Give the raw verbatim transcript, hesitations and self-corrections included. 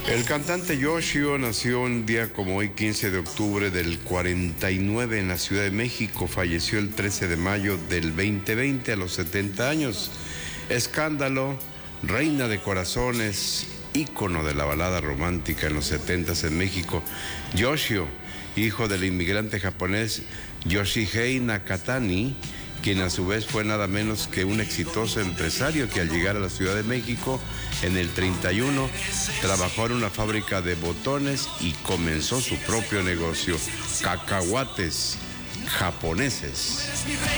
El cantante Yoshio nació un día como hoy, quince de octubre del cuarenta y nueve en la Ciudad de México. Falleció el trece de mayo del veinte veinte a los setenta años. Escándalo, reina de corazones, ícono de la balada romántica en los setentas en México. Yoshio, hijo del inmigrante japonés Yoshihei Nakatani, quien a su vez fue nada menos que un exitoso empresario que al llegar a la Ciudad de México en el treinta y uno trabajó en una fábrica de botones y comenzó su propio negocio, cacahuates japoneses.